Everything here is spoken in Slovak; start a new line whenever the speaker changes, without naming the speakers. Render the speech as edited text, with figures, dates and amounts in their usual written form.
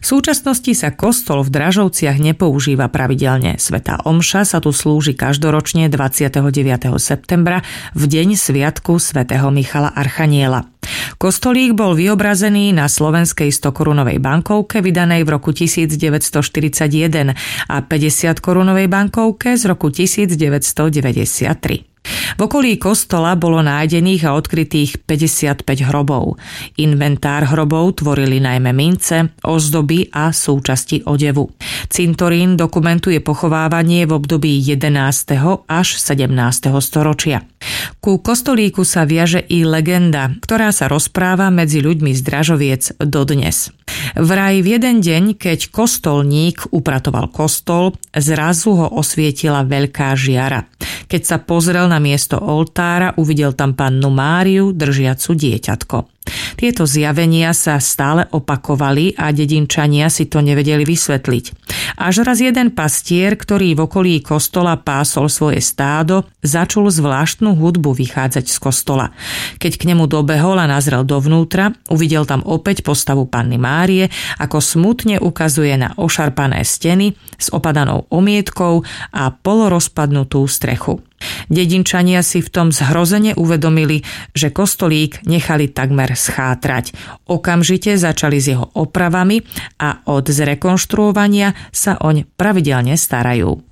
súčasnosti sa kostol v Dražovciach nepoužíva pravidelne. Svätá omša sa tu slúži každoročne 29. septembra v deň sviatku svätého Michala Archaniela. Kostolík bol vyobrazený na slovenskej 100-korunovej bankovke vydanej v roku 1941 a 50-korunovej bankovke z roku 1993. V okolí kostola bolo nájdených a odkrytých 55 hrobov. Inventár hrobov tvorili najmä mince, ozdoby a súčasti odevu. Cintorín dokumentuje pochovávanie v období 11. až 17. storočia. Ku kostolíku sa viaže i legenda, ktorá sa rozpráva medzi ľuďmi z Dražoviec dodnes. Vraj v jeden deň, keď kostolník upratoval kostol, zrazu ho osvietila veľká žiara. Keď sa pozrel na miesto oltára, uvidel tam pannu Máriu držiacu dieťatko. Tieto zjavenia sa stále opakovali a dedinčania si to nevedeli vysvetliť. Až raz jeden pastier, ktorý v okolí kostola pásol svoje stádo, začul zvláštnu hudbu vychádzať z kostola. Keď k nemu dobehol a nazrel dovnútra, uvidel tam opäť postavu panny Márie, ako smutne ukazuje na ošarpané steny s opadanou omietkou a polorozpadnutú strechu. Dedinčania si v tom zhrozene uvedomili, že kostolík nechali takmer schátrať. Okamžite začali s jeho opravami a od zrekonštruovania sa oň pravidelne starajú.